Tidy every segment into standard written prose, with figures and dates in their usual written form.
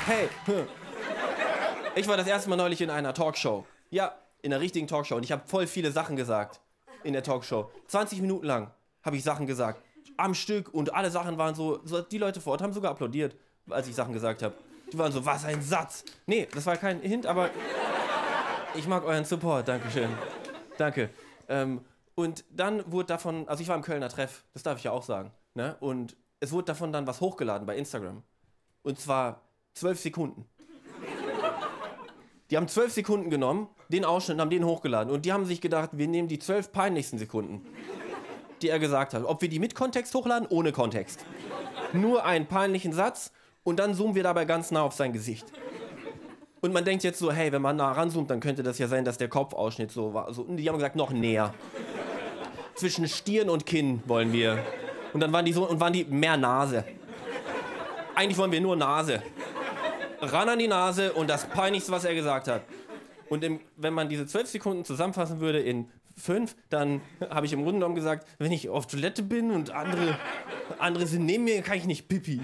Hey, ich war das erste Mal neulich in einer Talkshow. Ja, in einer richtigen Talkshow. Und ich habe voll viele Sachen gesagt in der Talkshow. 20 Minuten lang habe ich Sachen gesagt. Am Stück. Und alle Sachen waren so, die Leute vor Ort haben sogar applaudiert, als ich Sachen gesagt habe. Die waren so, was ein Satz. Nee, das war kein Hint, aber ich mag euren Support. Dankeschön. Danke. Und dann wurde davon, also ich war im Kölner Treff, das darf ich ja auch sagen. Ne? Und es wurde davon dann was hochgeladen bei Instagram. Und zwar 12 Sekunden. Die haben 12 Sekunden genommen, den Ausschnitt und haben den hochgeladen. Und die haben sich gedacht, wir nehmen die 12 peinlichsten Sekunden, die er gesagt hat. Ob wir die mit Kontext hochladen? Ohne Kontext. Nur einen peinlichen Satz und dann zoomen wir dabei ganz nah auf sein Gesicht. Und man denkt jetzt so, hey, wenn man nah ranzoomt, dann könnte das ja sein, dass der Kopfausschnitt so war. Und die haben gesagt, noch näher. Zwischen Stirn und Kinn wollen wir. Und dann waren die mehr Nase. Eigentlich wollen wir nur Nase. Ran an die Nase und das Peinlichste, was er gesagt hat. Und wenn man diese 12 Sekunden zusammenfassen würde in 5, dann habe ich im Grunde genommen gesagt, wenn ich auf Toilette bin und andere sind neben mir, kann ich nicht pipi.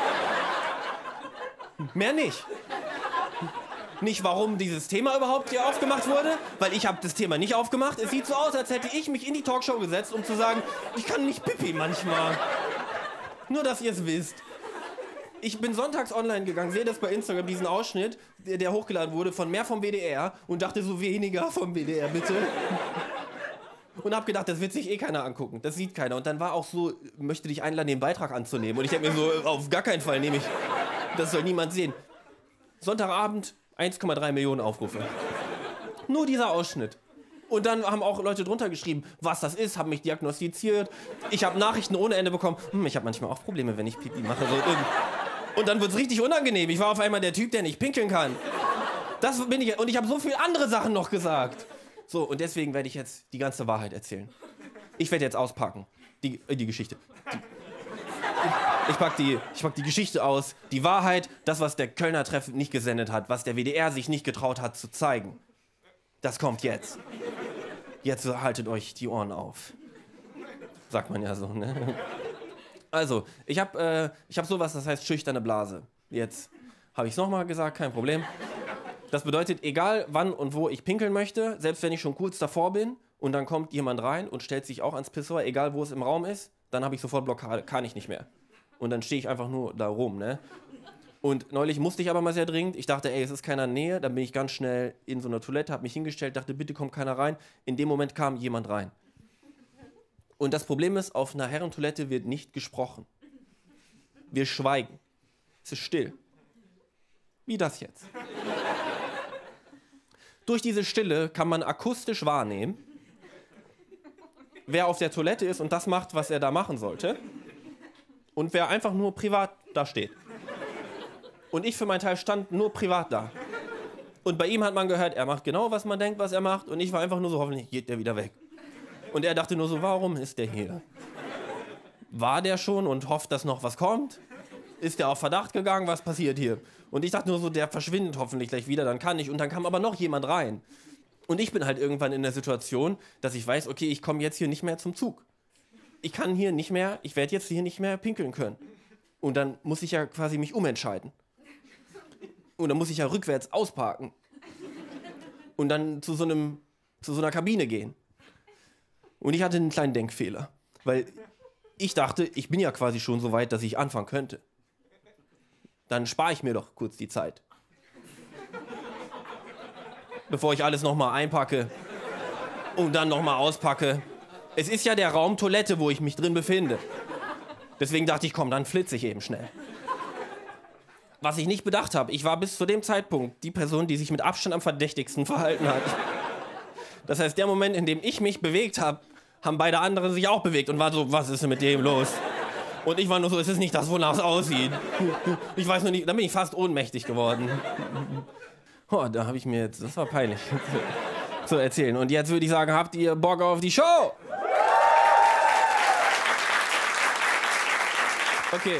Mehr nicht. Nicht, warum dieses Thema überhaupt hier aufgemacht wurde, weil ich habe das Thema nicht aufgemacht. Es sieht so aus, als hätte ich mich in die Talkshow gesetzt, um zu sagen, ich kann nicht pipi manchmal. Nur, dass ihr es wisst. Ich bin sonntags online gegangen, sehe das bei Instagram, diesen Ausschnitt, der hochgeladen wurde, von mehr vom WDR und dachte so, weniger vom WDR, bitte. Und hab gedacht, das wird sich eh keiner angucken, das sieht keiner. Und dann war auch so, möchte dich einladen, den Beitrag anzunehmen. Und ich denke mir so, auf gar keinen Fall nehme ich, das soll niemand sehen. Sonntagabend, 1,3 Millionen Aufrufe. Nur dieser Ausschnitt. Und dann haben auch Leute drunter geschrieben, was das ist, haben mich diagnostiziert. Ich habe Nachrichten ohne Ende bekommen. Ich habe manchmal auch Probleme, wenn ich Pipi mache. So, und dann wird es richtig unangenehm. Ich war auf einmal der Typ, der nicht pinkeln kann. Das bin ich. Und ich habe so viele andere Sachen noch gesagt. So, und deswegen werde ich jetzt die ganze Wahrheit erzählen. Ich werde jetzt auspacken. Die Geschichte. Ich pack die Geschichte aus. Die Wahrheit, das, was der Kölner Treff nicht gesendet hat, was der WDR sich nicht getraut hat zu zeigen. Das kommt jetzt. Jetzt haltet euch die Ohren auf. Sagt man ja so, ne? Also, ich hab sowas, das heißt schüchterne Blase. Jetzt habe ich es nochmal gesagt, kein Problem. Das bedeutet, egal wann und wo ich pinkeln möchte, selbst wenn ich schon kurz davor bin und dann kommt jemand rein und stellt sich auch ans Pissoir, egal wo es im Raum ist, dann habe ich sofort Blockade, kann ich nicht mehr. Und dann stehe ich einfach nur da rum, ne? Und neulich musste ich aber mal sehr dringend. Ich dachte, ey, es ist keiner in der Nähe. Dann bin ich ganz schnell in so einer Toilette, habe mich hingestellt, dachte, bitte kommt keiner rein. In dem Moment kam jemand rein. Und das Problem ist, auf einer Herrentoilette wird nicht gesprochen. Wir schweigen. Es ist still. Wie das jetzt. Durch diese Stille kann man akustisch wahrnehmen, wer auf der Toilette ist und das macht, was er da machen sollte. Und wer einfach nur privat da steht. Und ich für meinen Teil stand nur privat da. Und bei ihm hat man gehört, er macht genau, was man denkt, was er macht. Und ich war einfach nur so, hoffentlich geht der wieder weg. Und er dachte nur so, warum ist der hier? War der schon und hofft, dass noch was kommt? Ist der auf Verdacht gegangen, was passiert hier? Und ich dachte nur so, der verschwindet hoffentlich gleich wieder, dann kann ich. Und dann kam aber noch jemand rein. Und ich bin halt irgendwann in der Situation, dass ich weiß, okay, ich komme jetzt hier nicht mehr zum Zug. Ich werde jetzt hier nicht mehr pinkeln können. Und dann muss ich ja quasi mich umentscheiden. Und dann muss ich ja rückwärts ausparken. Und dann zu so einer Kabine gehen. Und ich hatte einen kleinen Denkfehler. Weil ich dachte, ich bin ja quasi schon so weit, dass ich anfangen könnte. Dann spare ich mir doch kurz die Zeit. Bevor ich alles nochmal einpacke und dann nochmal auspacke. Es ist ja der Raum Toilette, wo ich mich drin befinde. Deswegen dachte ich, komm, dann flitze ich eben schnell. Was ich nicht bedacht habe, ich war bis zu dem Zeitpunkt die Person, die sich mit Abstand am verdächtigsten verhalten hat. Das heißt, der Moment, in dem ich mich bewegt habe, haben beide anderen sich auch bewegt und waren so, was ist denn mit dem los? Und ich war nur so, es ist nicht das, wonach es aussieht. Ich weiß nur nicht, dann bin ich fast ohnmächtig geworden. Oh, da habe ich mir jetzt, das war peinlich zu erzählen. Und jetzt würde ich sagen, habt ihr Bock auf die Show? Okay.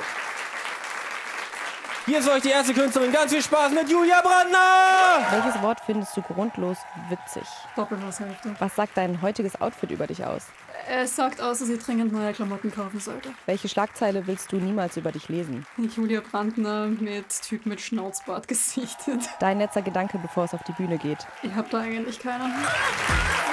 Hier ist euch die erste Künstlerin. Ganz viel Spaß mit Julia Brandner! Welches Wort findest du grundlos witzig? Doppelwasshälfte. Was sagt dein heutiges Outfit über dich aus? Er sagt aus, dass ich dringend neue Klamotten kaufen sollte. Welche Schlagzeile willst du niemals über dich lesen? Julia Brandner mit Typ mit Schnauzbart gesichtet. Dein letzter Gedanke, bevor es auf die Bühne geht. Ich hab da eigentlich keinen.